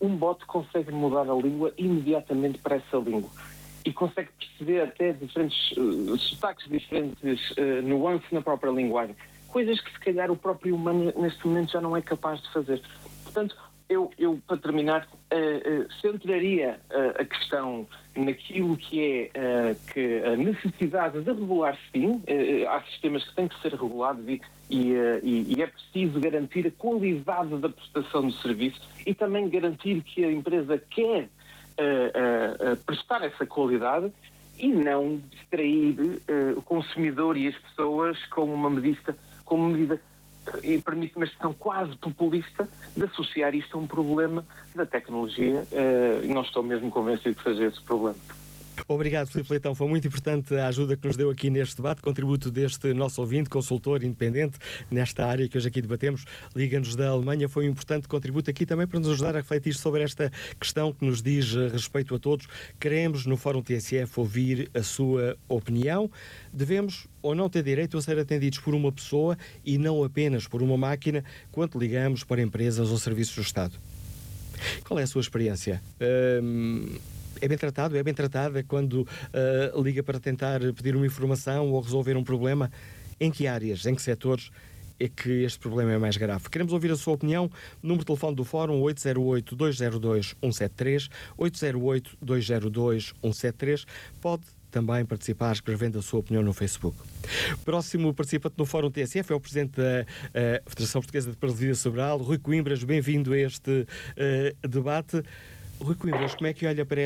um bot consegue mudar a língua imediatamente para essa língua e consegue perceber até diferentes sotaques, diferentes nuances na própria linguagem. Coisas que se calhar o próprio humano neste momento já não é capaz de fazer. Portanto, eu para terminar, centraria a questão naquilo que é que a necessidade de regular, sim. Há sistemas que têm que ser regulados e é preciso garantir a qualidade da prestação do serviço e também garantir que a empresa quer prestar essa qualidade e não distrair o consumidor e as pessoas com uma medida, e permite uma expressão quase populista, de associar isto a um problema da tecnologia. Não estou mesmo convencido de fazer esse problema. Obrigado, Filipe Leitão. Foi muito importante a ajuda que nos deu aqui neste debate, contributo deste nosso ouvinte, consultor independente nesta área que hoje aqui debatemos, liga-nos da Alemanha. Foi um importante contributo aqui também para nos ajudar a refletir sobre esta questão que nos diz respeito a todos. Queremos, no Fórum TSF, ouvir a sua opinião. Devemos ou não ter direito a ser atendidos por uma pessoa e não apenas por uma máquina quando ligamos para empresas ou serviços do Estado? Qual é a sua experiência? É bem tratado? É bem tratada quando liga para tentar pedir uma informação ou resolver um problema? Em que áreas, em que setores é que este problema é mais grave? Queremos ouvir a sua opinião. Número de telefone do Fórum 808-202-173, 808-202-173. Pode também participar escrevendo a sua opinião no Facebook. Próximo participante no Fórum TSF é o Presidente da Federação Portuguesa de Paralisia Cerebral, Rui Coimbras. Bem-vindo a este debate. Rui Coimbras, como é que olha para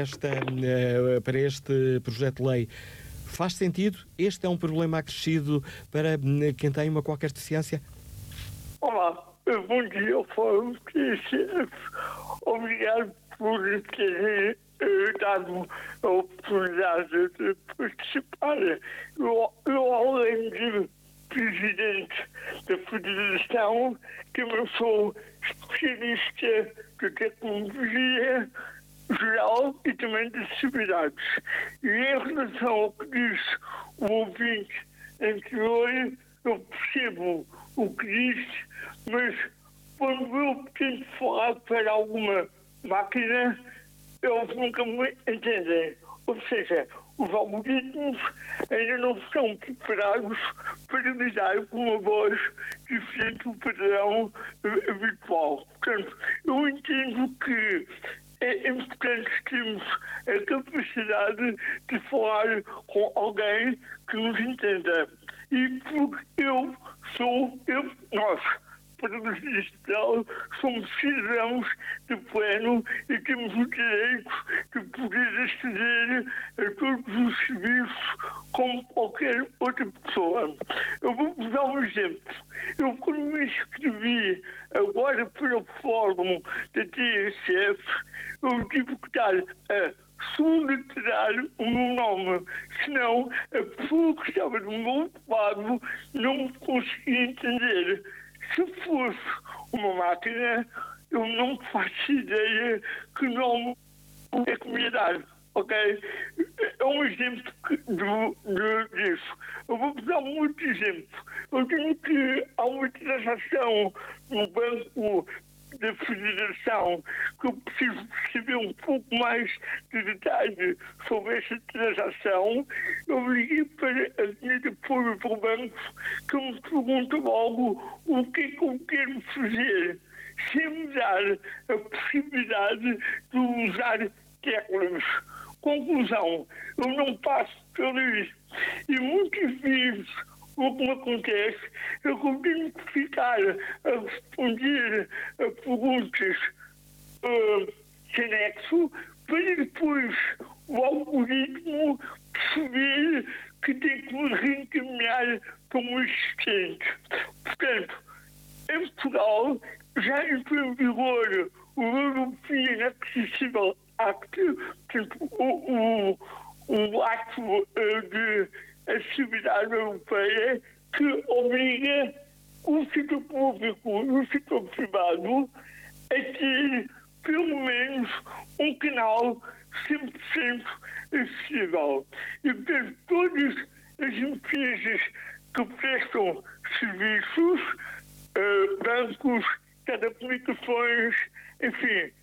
este projeto de lei? Faz sentido? Este é um problema acrescido para quem tem uma qualquer deficiência? Olá, bom dia ao Fórum TSF. Obrigado por terem dado a oportunidade de participar. Eu além de presidente da Federação, também sou especialista de tecnologia geral e também de acessibilidades. E em relação ao que disse o ouvinte anterior, eu percebo o que disse, mas quando eu tento falar para alguma máquina, eles nunca me entendem. Ou seja, os algoritmos ainda não estão preparados para lidar com uma voz diferente do padrão habitual. Portanto, eu entendo que é importante termos a capacidade de falar com alguém que nos entenda. E porque nós, paralisia cerebral, somos cidadãos de pleno e temos o direito de poder aceder a todos os serviços como qualquer outra pessoa. Eu vou-vos dar um exemplo. Eu, quando me inscrevi agora para o fórum da TSF, eu tive que dar a soletrar o meu nome, senão a pessoa que estava do meu lado não me conseguia entender. Se fosse uma máquina, eu não faço ideia que nome é que me ia dar, ok? É um exemplo disso. Eu vou dar um outro exemplo. Eu tenho que há uma transação no banco da Federação que eu preciso perceber um pouco mais de detalhe sobre essa transação. Eu liguei para a linha de apoio do banco que me pergunta logo o que é que eu quero fazer, sem me dar a possibilidade de usar teclas. Conclusão, eu não passo por isso. E muitas vezes o que me acontece é que eu tenho que ficar a responder a perguntas sem nexo para depois o algoritmo perceber que tem que me reencaminhar para um assistente. Portanto, em Portugal já entrou em vigor o European Accessible Act, portanto, o ato de acessibilidade europeia que obriga o setor público e o setor privado a ter pelo menos um canal 100% acessível. E para todas as empresas que prestam serviços, bancos, telecomunicações, enfim,